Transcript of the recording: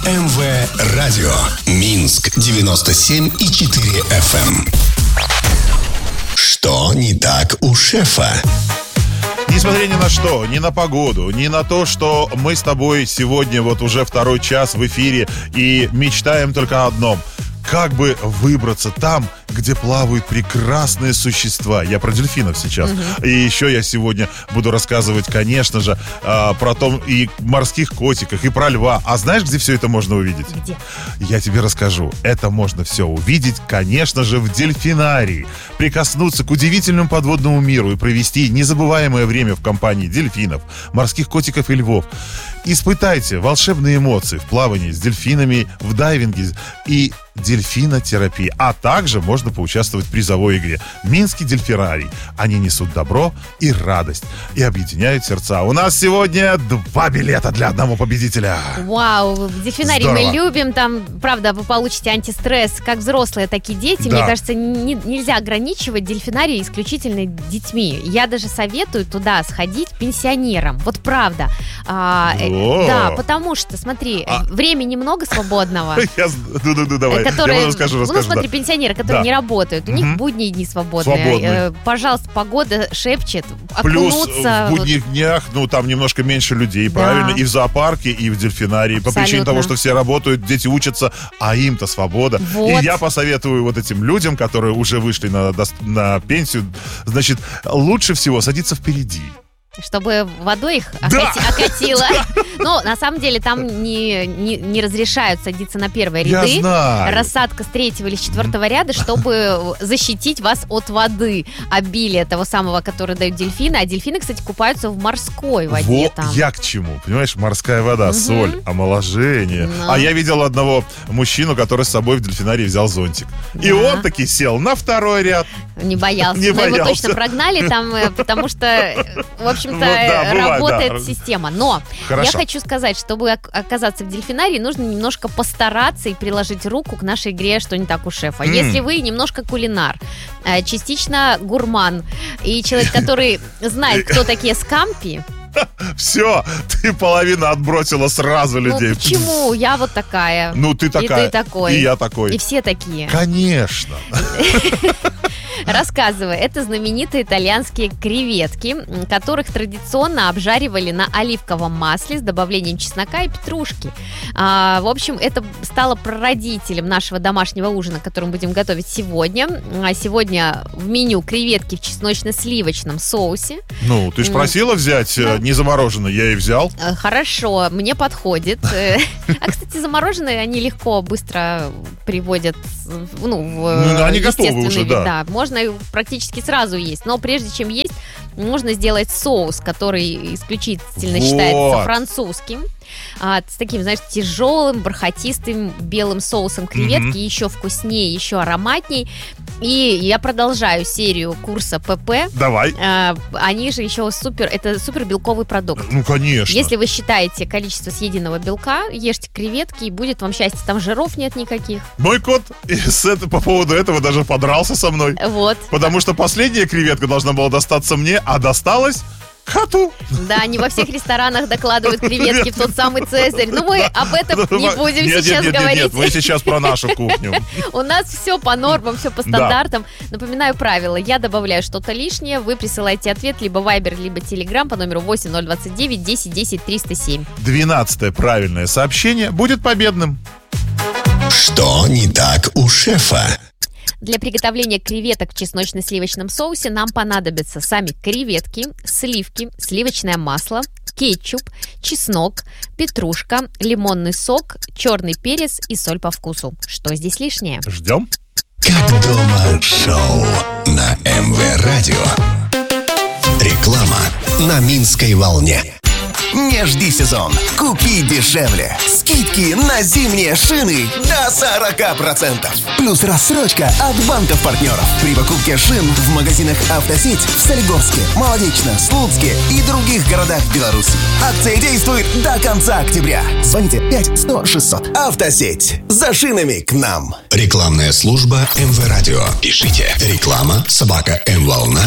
МВ Радио. Минск 97,4 FM. Что не так у шефа? Несмотря ни на что, ни на погоду, ни на то, что мы с тобой сегодня вот уже второй час в эфире и мечтаем только о одном. Как бы выбраться там, где плавают прекрасные существа. Я про дельфинов сейчас. И еще я сегодня буду рассказывать, конечно же, про том и морских котиках, и про льва. А знаешь, где все это можно увидеть? Где? Я тебе расскажу. Это можно все увидеть, конечно же, в дельфинарии. Прикоснуться к удивительному подводному миру и провести незабываемое время в компании дельфинов, морских котиков и львов. Испытайте волшебные эмоции в плавании с дельфинами, в дайвинге и дельфинотерапии. А также можно поучаствовать в призовой игре «Минский дельфинарий». Они несут добро и радость и объединяют сердца. У нас сегодня 2 билета для одного победителя. Вау, дельфинарий Здорово. мы любим. Там, правда, вы получите антистресс, как взрослые, так и дети. Да. Мне кажется, нельзя ограничивать дельфинарий исключительно детьми. Я даже советую туда сходить пенсионерам. Вот правда. Да, потому что, смотри, времени много свободного. Давай, Которые, я расскажу. смотри, пенсионеры, которые не работают, у них будние дни свободные. Пожалуйста, погода шепчет, Плюс окунуться. в будних днях, там немножко меньше людей, Да. правильно? И в зоопарке, и в дельфинарии. По причине того, что все работают, дети учатся, а им-то свобода. Вот. И я посоветую вот этим людям, которые уже вышли на пенсию, значит, лучше всего садиться впереди. Чтобы водой их окатило. Но на самом деле там не разрешают садиться на первые Я ряды. знаю. Рассадка с 3-го или с 4-го ряда, чтобы защитить вас от воды, обилия того самого, который дают дельфины. А дельфины, кстати, купаются в морской воде. Вот там. я к чему. Понимаешь, морская вода, соль, омоложение. Ну. А я видел одного мужчину, который с собой в дельфинарии взял зонтик. И Да. он таки сел на 2-й ряд. Не боялся. Не Но его боялся. точно прогнали там, потому что, в общем-то, Вот да, бывает, работает да. система. Но Хорошо. я хочу сказать, чтобы оказаться в дельфинарии, нужно немножко постараться и приложить руку к нашей игре «Что не так у шефа». Если вы немножко кулинар, частично гурман и человек, который знает, кто такие скампи. Все, ты половину отбросила сразу людей. Ну почему? Я вот такая. Ну, ты такая. И ты такой. И я такой. И все такие. Конечно. Рассказывай, это знаменитые итальянские креветки, которых традиционно обжаривали на оливковом масле с добавлением чеснока и петрушки. В общем, это стало прародителем нашего домашнего ужина, который мы будем готовить сегодня. Сегодня в меню креветки в чесночно-сливочном соусе. Ну, ты ж просила взять не замороженный, я и взял. Хорошо, мне подходит. А, кстати, замороженные они легко, быстро приводят в они готовы естественный уже, вид. да. Можно их практически сразу есть. Но прежде чем есть, нужно сделать соус, который исключительно считается французским. С таким, знаешь, тяжелым, бархатистым белым соусом креветки. Еще вкуснее, еще ароматней. И я продолжаю серию курса ПП. Давай. Они же еще это супер белковый продукт. Ну, конечно. Если вы считаете количество съеденного белка, ешьте креветки, и будет вам счастье. Там жиров нет никаких. Мой кот по поводу этого даже подрался со мной. Вот. Потому что последняя креветка должна была достаться мне, а досталась коту. Да, не во всех ресторанах докладывают креветки в тот самый Цезарь. Но мы об этом не будем сейчас говорить. Нет, мы сейчас про нашу кухню. У нас все по нормам, все по стандартам. Напоминаю правила. Я добавляю что-то лишнее, вы присылаете ответ либо Viber, либо Telegram по номеру 8029 10 10 307. 12-е правильное сообщение будет победным. Что не так у шефа? Для приготовления креветок в чесночно-сливочном соусе нам понадобятся сами креветки, сливки, сливочное масло, кетчуп, чеснок, петрушка, лимонный сок, черный перец и соль по вкусу. Что здесь лишнее? Ждем. Как дома шоу на МВ Радио. Реклама на Минской волне. Не жди сезон. Купи дешевле. Скидки на зимние шины до 40%. Плюс рассрочка от банков-партнеров. При покупке шин в магазинах «Автосеть» в Солигорске, Молодечно, Слуцке и других городах Беларуси. Акция действует до конца октября. Звоните 5-100-600. «Автосеть». За шинами к нам. Рекламная служба МВ Радио. Пишите реклама @mvolna.ru.